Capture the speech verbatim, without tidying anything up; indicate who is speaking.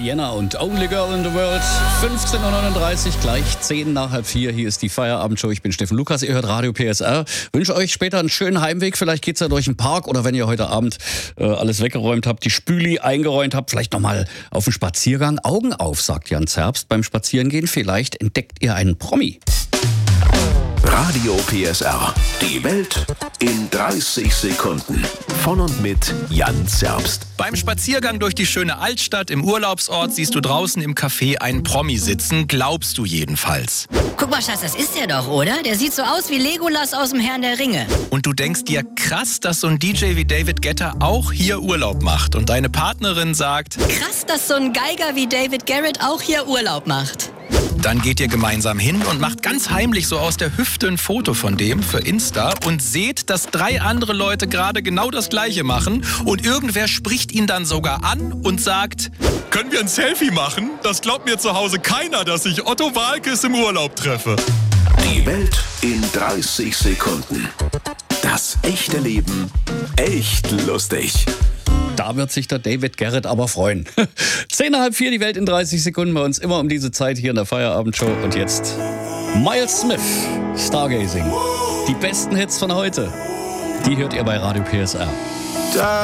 Speaker 1: Rihanna und Only Girl in the World. fünfzehn Uhr neununddreißig, gleich zehn nach halb vier. Hier ist die Feierabendshow. Ich bin Steffen Lukas, ihr hört Radio P S R. Wünsche euch später einen schönen Heimweg. Vielleicht geht's ja durch den Park oder wenn ihr heute Abend äh, alles weggeräumt habt, die Spüli eingeräumt habt, vielleicht nochmal auf den Spaziergang. Augen auf, sagt Jan Zerbst beim Spazierengehen. Vielleicht entdeckt ihr einen Promi.
Speaker 2: Radio P S R. Die Welt in dreißig Sekunden. Von und mit Jan Zerbst.
Speaker 3: Beim Spaziergang durch die schöne Altstadt im Urlaubsort siehst du draußen im Café einen Promi sitzen, glaubst du jedenfalls.
Speaker 4: Guck mal, Schatz, das ist der doch, oder? Der sieht so aus wie Legolas aus dem Herrn der Ringe.
Speaker 3: Und du denkst dir, krass, dass so ein D J wie David Guetta auch hier Urlaub macht. Und deine Partnerin sagt,
Speaker 4: krass, dass so ein Geiger wie David Garrett auch hier Urlaub macht.
Speaker 3: Dann geht ihr gemeinsam hin und macht ganz heimlich so aus der Hüfte ein Foto von dem für Insta und seht, dass drei andere Leute gerade genau das Gleiche machen und irgendwer spricht ihn dann sogar an und sagt, können wir ein Selfie machen? Das glaubt mir zu Hause keiner, dass ich Otto Waalkes im Urlaub treffe.
Speaker 2: Die Welt in dreißig Sekunden. Das echte Leben echt lustig.
Speaker 1: Da wird sich der David Garrett aber freuen. Zehn nach halb vier, die Welt in dreißig Sekunden bei uns immer um diese Zeit hier in der Feierabendshow. Und jetzt Miles Smith, Stargazing. Die besten Hits von heute, die hört ihr bei Radio P S R.